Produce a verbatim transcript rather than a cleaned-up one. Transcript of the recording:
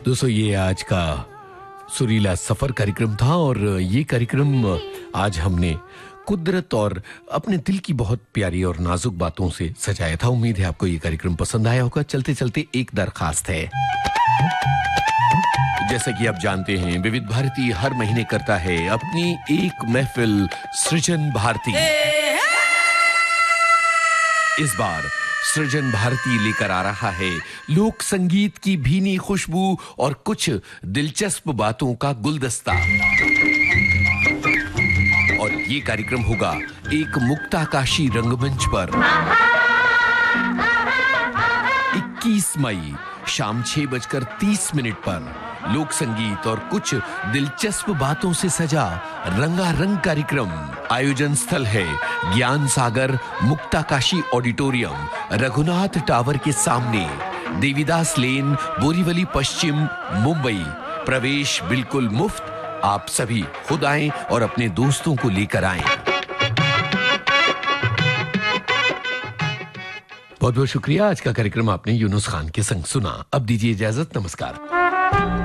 दोस्तों, ये आज का सुरीला सफर कार्यक्रम था और ये कार्यक्रम आज हमने कुदरत और अपने दिल की बहुत प्यारी और नाजुक बातों से सजाया था। उम्मीद है आपको ये कार्यक्रम पसंद आया होगा। चलते चलते एक दरखास्त है। जैसा कि आप जानते हैं, विविध भारती हर महीने करता है अपनी एक महफिल सृजन भारती। इस बार सृजन भारती लेकर आ रहा है लोक संगीत की भीनी खुशबू और कुछ दिलचस्प बातों का गुलदस्ता। और ये कार्यक्रम होगा एक मुक्ताकाशी रंगमंच पर इक्कीस मई शाम छह बजकर तीस मिनट पर लोक संगीत और कुछ दिलचस्प बातों से सजा रंगारंग कार्यक्रम। आयोजन स्थल है ज्ञान सागर मुक्ताकाशी ऑडिटोरियम, रघुनाथ टावर के सामने, देवीदास लेन, बोरीवली पश्चिम, मुंबई। प्रवेश बिल्कुल मुफ्त। आप सभी खुद आएं और अपने दोस्तों को लेकर आएं। बहुत बहुत शुक्रिया। आज का कार्यक्रम आपने यूनुस खान के संग सुना। अब दीजिए इजाजत। नमस्कार।